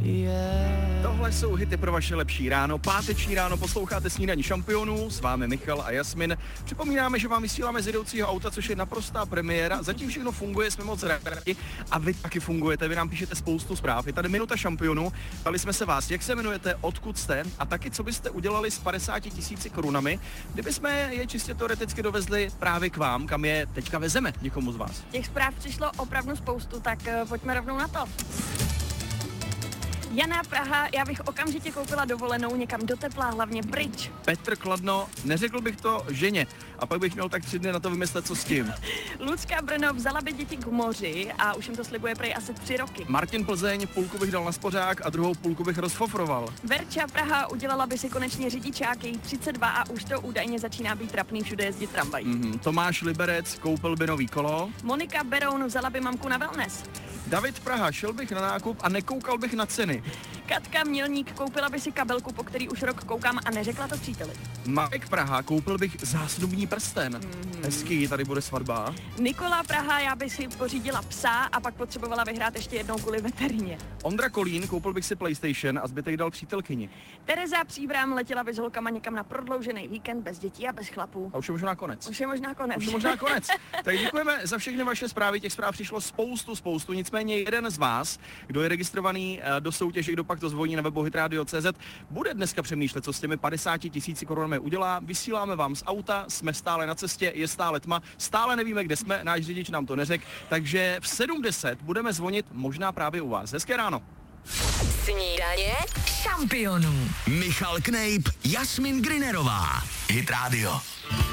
Tohle jsou hity pro vaše lepší ráno. Páteční ráno posloucháte Snídaní šampionů, s vámi Michal a Jasmin. Připomínáme, že vám vysíláme z jedoucího auta, což je naprostá premiéra. Zatím všechno funguje, jsme moc rádi a vy taky fungujete. Vy nám píšete spoustu zpráv. Je tady minuta šampionů. Ptali jsme se vás, jak se jmenujete, odkud jste a taky, co byste udělali s 50 000 korunami, kdyby jsme je čistě teoreticky dovezli právě k vám, kam je teďka vezeme někomu z vás. Těch zpráv přišlo opravdu spoustu, tak pojďme rovnou na to. Jana, Praha, já bych okamžitě koupila dovolenou někam do tepla, hlavně pryč. Petr, Kladno, neřekl bych to ženě a pak bych měl tak 3 dny na to vymyslet, co s tím. Lucka, Brno, vzala by děti k moři a už jim to slibuje prej asi 3 roky. Martin, Plzeň, půlku bych dal na spořák a druhou půlku bych rozfofroval. Verča, Praha, udělala by si konečně řidičák, její 32 a už to údajně začíná být trapný všude jezdit tramvají. Tomáš, Liberec, koupil by nový kolo. Monika, Beroun, vzala by mamku na wellness. David, Praha, šel bych na nákup a nekoukal bych na ceny. Katka, Mělník, koupila by si kabelku, po který už rok koukám a neřekla to příteli. Marek, Praha, koupil bych zásnubní prsten. Hezký, tady bude svatba. Nikola, Praha, já bych si pořídila psa a pak potřebovala vyhrát ještě jednou kvůli veterině. Ondra Kolín, koupil bych si PlayStation a zbytek dal přítelkyni. Tereza Příbram, letěla by s holkama někam na prodloužený víkend bez dětí a bez chlapů. A už je možná konec. Už je možná konec. Tak děkujeme za všechny vaše zprávy, těch zpráv přišlo spoustu, nicméně jeden z vás, kdo je registrovaný do soutěže, kdo pak to zvoní na webu hitradio.cz, bude dneska přemýšlet, co s těmi 50 000 korunami udělá. Vysíláme vám z auta, jsme stále na cestě, je stále tma, stále nevíme, kde jsme, náš řidič nám to neřekl, takže v 7:10 budeme zvonit možná právě u vás. Hezké ráno. Snídaně šampionů. Michal Knejp, Jasmin Grinerová. Hit Radio.